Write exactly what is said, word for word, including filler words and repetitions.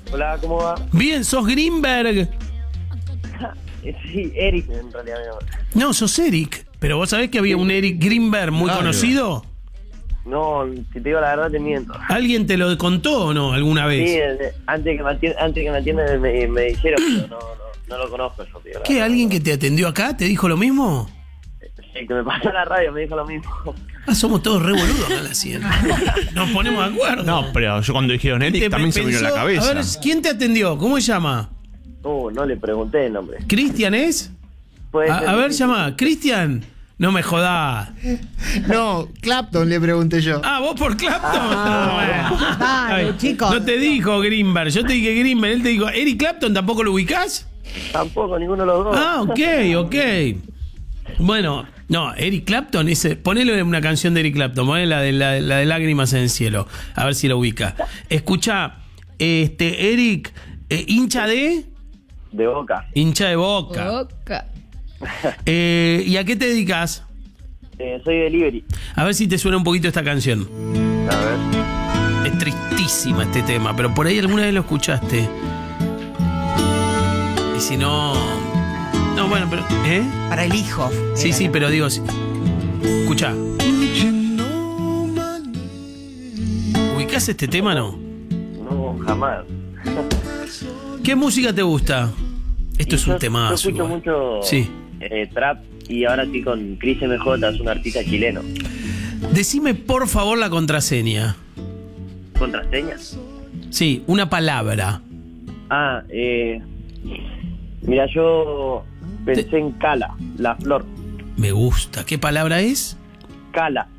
Hola, ¿cómo va? Bien, sos Greenberg. Sí, Eric en realidad. No, sos Eric. Pero vos sabés que había un Eric Greenberg muy Claro. conocido. No, si te digo la verdad te miento. ¿Alguien te lo contó o no alguna Sí, vez? eh, antes que me atiendan, antes que me, atiendan me, me dijeron, pero no, no, no lo conozco yo, tío. ¿Qué? ¿Alguien que te atendió acá te dijo lo mismo? Sí, que me pasó en la radio me dijo lo mismo. Ah, somos todos re boludos acá en la cien. Nos ponemos de acuerdo. No, pero yo cuando dijeron Eric Te también se me vino a la pensó- cabeza. A ver, ¿quién te atendió? ¿Cómo se llama? Uh, no le pregunté el nombre. ¿Cristian es? Puede A, ser a ver, que- llama. ¿Cristian? No me jodás. No, Clapton le pregunté yo. Ah, vos por Clapton. Ah, bueno. Dale, Ay, chicos. No te dijo Greenberg. Yo te dije Greenberg. Él te dijo, ¿Eric Clapton tampoco lo ubicás? Tampoco, ninguno de los dos. Ah, ok, ok. Bueno, no, Eric Clapton, ese, ponele una canción de Eric Clapton, ponele la de, la, la de Lágrimas en el Cielo, a ver si la ubica. Escucha, este, Eric, eh, hincha de, De Boca. hincha de Boca. Boca. Eh, ¿Y a qué te dedicas? Eh, soy delivery. A ver si te suena un poquito esta canción. A ver. Es tristísima este tema, pero por ahí alguna vez lo escuchaste. Y si no... No, bueno, pero... ¿Eh? Para el hijo. Sí, sí, pero digo... sí. Escucha. ¿Ubicás este tema, no? No, jamás. ¿Qué música te gusta? Esto Y es yo- un temazo. Yo escucho igual. mucho Sí. eh, trap y ahora estoy con Chris M J, es un artista chileno. Decime por favor la contraseña. ¿Contraseñas? Sí, una palabra. Ah, eh... Mira, yo pensé en Cala, la flor. Me gusta. ¿Qué palabra es? Cala.